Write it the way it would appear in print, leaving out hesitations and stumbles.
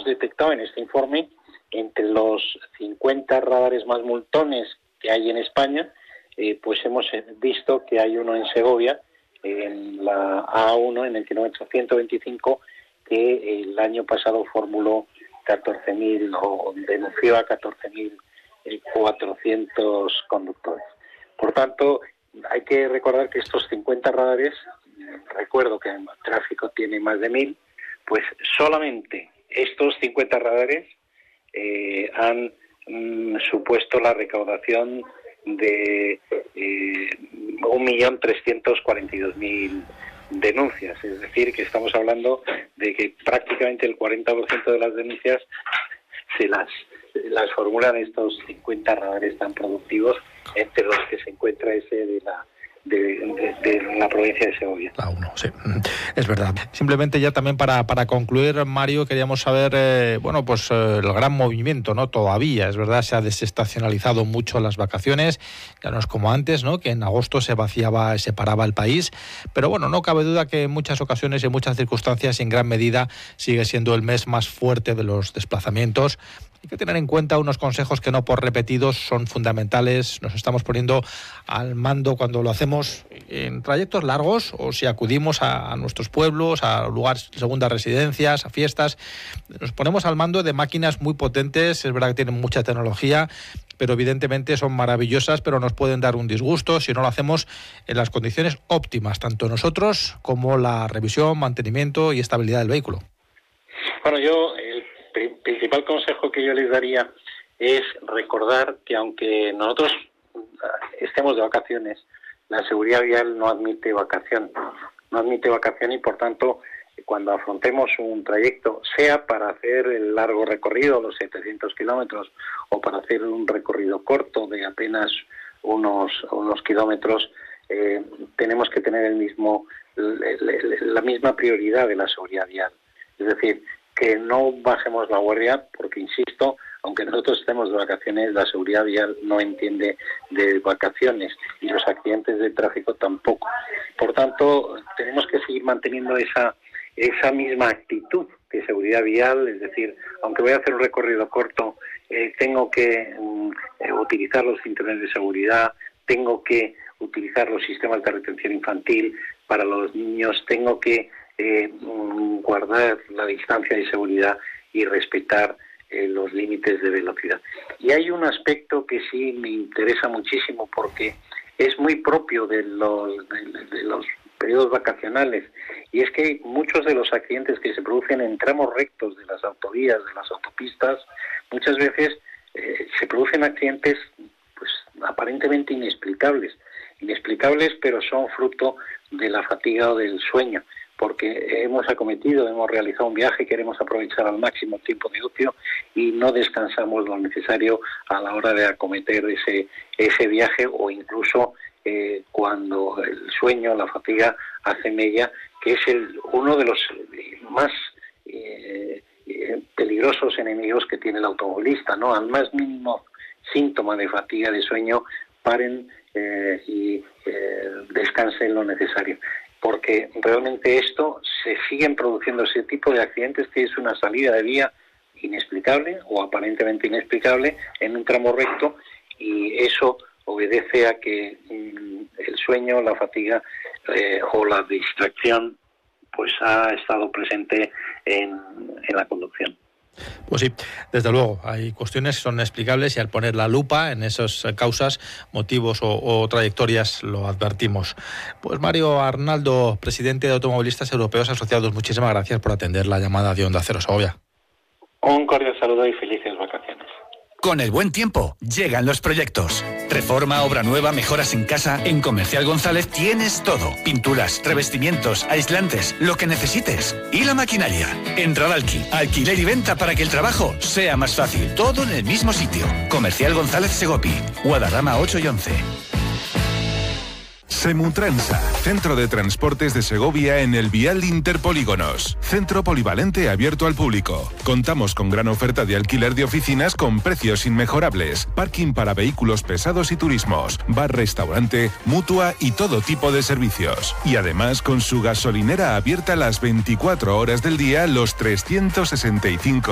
detectado en este informe, entre los 50 radares más multones que hay en España, pues hemos visto que hay uno en Segovia, en la A1, en el kilómetro 125, que el año pasado formuló 14.000 o denunció a 14.400 conductores. Por tanto, hay que recordar que estos 50 radares, recuerdo que el tráfico tiene más de 1.000, pues solamente estos 50 radares han supuesto la recaudación de 1.342.000 denuncias. Es decir, que estamos hablando de que prácticamente el 40% de las denuncias se las formulan estos 50 radares tan productivos, entre los que se encuentra ese de la provincia de Segovia. La 1, sí, es verdad. Simplemente ya también para concluir, Mario, queríamos saber, el gran movimiento, ¿no? Todavía, es verdad, se ha desestacionalizado mucho las vacaciones, ya no es como antes, ¿no? Que en agosto se vaciaba, se paraba el país, pero bueno, no cabe duda que en muchas ocasiones y en muchas circunstancias y en gran medida sigue siendo el mes más fuerte de los desplazamientos. Hay que tener en cuenta unos consejos que no por repetidos son fundamentales. Nos estamos poniendo al mando cuando lo hacemos en trayectos largos o si acudimos a nuestros pueblos, a lugares, segundas residencias, a fiestas. Nos ponemos al mando de máquinas muy potentes, es verdad que tienen mucha tecnología, pero evidentemente son maravillosas, pero nos pueden dar un disgusto si no lo hacemos en las condiciones óptimas, tanto nosotros como la revisión, mantenimiento y estabilidad del vehículo. Bueno, el principal consejo que yo les daría es recordar que aunque nosotros estemos de vacaciones, la seguridad vial no admite vacación y por tanto cuando afrontemos un trayecto, sea para hacer el largo recorrido, los 700 kilómetros, o para hacer un recorrido corto de apenas unos kilómetros, tenemos que tener la misma prioridad de la seguridad vial. Es decir, que no bajemos la guardia, porque insisto, aunque nosotros estemos de vacaciones, la seguridad vial no entiende de vacaciones y los accidentes de tráfico tampoco. Por tanto, tenemos que seguir manteniendo esa misma actitud de seguridad vial, es decir, aunque voy a hacer un recorrido corto, tengo que utilizar los cinturones de seguridad, tengo que utilizar los sistemas de retención infantil para los niños, tengo que guardar la distancia de seguridad y respetar los límites de velocidad. Y hay un aspecto que sí me interesa muchísimo porque es muy propio de los periodos vacacionales, y es que muchos de los accidentes que se producen en tramos rectos de las autovías, de las autopistas, muchas veces se producen accidentes pues aparentemente inexplicables, pero son fruto de la fatiga o del sueño, porque hemos realizado un viaje, queremos aprovechar al máximo el tiempo de ocio y no descansamos lo necesario a la hora de acometer ese viaje, o incluso cuando el sueño, la fatiga hace mella, que es uno de los más peligrosos enemigos que tiene el automovilista, ¿no? Al más mínimo síntoma de fatiga, de sueño, paren y descansen lo necesario. Porque realmente se siguen produciendo ese tipo de accidentes, que es una salida de vía inexplicable o aparentemente inexplicable en un tramo recto, y eso obedece a que el sueño, la fatiga o la distracción pues ha estado presente en la conducción. Pues sí, desde luego, hay cuestiones que son inexplicables y al poner la lupa en esas causas, motivos o trayectorias lo advertimos. Pues Mario Arnaldo, presidente de Automovilistas Europeos Asociados, muchísimas gracias por atender la llamada de Onda Cero Segovia. Un cordial saludo y felices vacaciones. Con el buen tiempo llegan los proyectos. Reforma, obra nueva, mejoras en casa. En Comercial González tienes todo. Pinturas, revestimientos, aislantes, lo que necesites. Y la maquinaria. En Radalki, alquiler y venta para que el trabajo sea más fácil. Todo en el mismo sitio. Comercial González Segopi, Guadarrama 8 y 11. Semutransa, centro de transportes de Segovia en el Vial Interpolígonos. Centro polivalente abierto al público. Contamos con gran oferta de alquiler de oficinas con precios inmejorables. Parking para vehículos pesados y turismos. Bar, restaurante, mutua y todo tipo de servicios. Y además con su gasolinera abierta las 24 horas del día, los 365